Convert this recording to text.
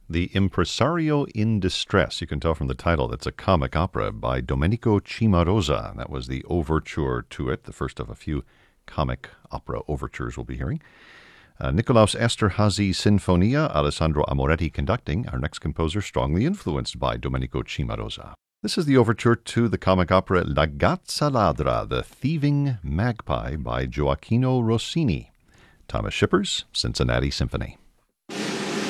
The Impresario in Distress. You can tell from the title that's a comic opera by Domenico Cimarosa. That was the overture to it, the first of a few comic opera overtures we'll be hearing. Nicolaus Esterhazy Sinfonia, Alessandro Amoretti conducting. Our next composer strongly influenced by Domenico Cimarosa. This is the overture to the comic opera La Gazza Ladra, The Thieving Magpie by Gioacchino Rossini. Thomas Shippers, Cincinnati Symphony.